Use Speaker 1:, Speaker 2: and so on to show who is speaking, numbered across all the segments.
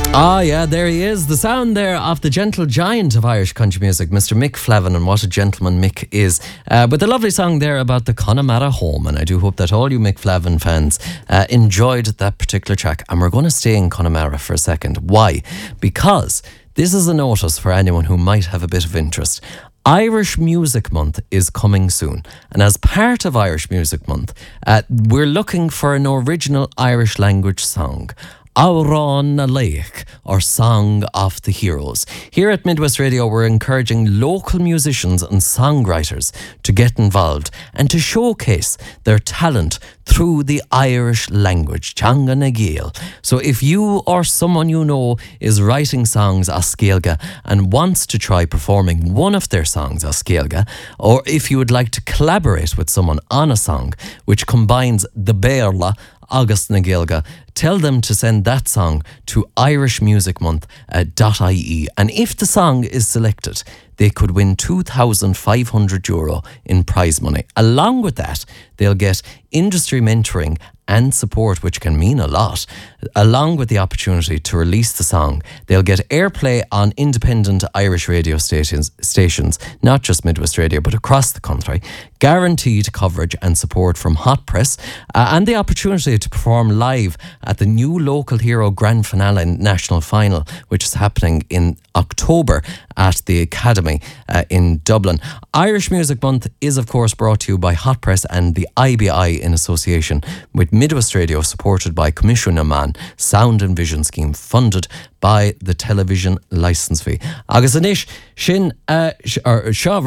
Speaker 1: Ah, yeah, there he is. The sound there of the gentle giant of Irish country music, Mr. Mick Flavin, and what a gentleman Mick is. With the lovely song there about the Connemara home, and I do hope that all you Mick Flavin fans enjoyed that particular track. And we're going to stay in Connemara for a second. Why? Because this is a notice for anyone who might have a bit of interest. Irish Music Month is coming soon, and as part of Irish Music Month, we're looking for an original Irish language song. Aurán na Lake, or Song of the Heroes. Here at Midwest Radio, we're encouraging local musicians and songwriters to get involved and to showcase their talent through the Irish language, Teanga na Gael. So if you or someone you know is writing songs as Gaeilge and wants to try performing one of their songs as Gaeilge, or if you would like to collaborate with someone on a song which combines the Béarla August na Gaeilge, tell them to send that song to irishmusicmonth.ie, and if the song is selected, they could win €2,500 in prize money. Along with that, they'll get industry mentoring and support, which can mean a lot. Along with the opportunity to release the song, they'll get airplay on independent Irish radio stations, not just Midwest Radio, but across the country, guaranteed coverage and support from Hot Press, and the opportunity to perform live at the new Local Hero Grand Finale National Final, which is happening in October at the Academy in Dublin. Irish Music Month is, of course, brought to you by Hot Press and the IBI in association with Midwest Radio, supported by Comisiún Amán Sound and Vision Scheme, funded by the television licence fee. Agus anish, sin, seo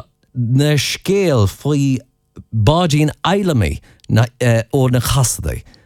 Speaker 1: na scéal faoi bádín eilimi ó na chasadai.